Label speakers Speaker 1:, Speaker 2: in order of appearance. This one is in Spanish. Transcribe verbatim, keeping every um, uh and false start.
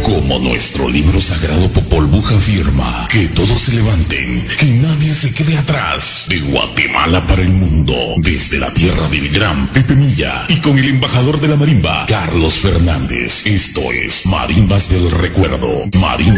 Speaker 1: Como nuestro libro sagrado Popol Vuh afirma, que todos se levanten, que nadie se quede atrás. De Guatemala para el mundo, desde la tierra del gran Pepe Milla y con el embajador de la marimba, Carlos Fernández. Esto es Marimbas del Recuerdo. Marimbas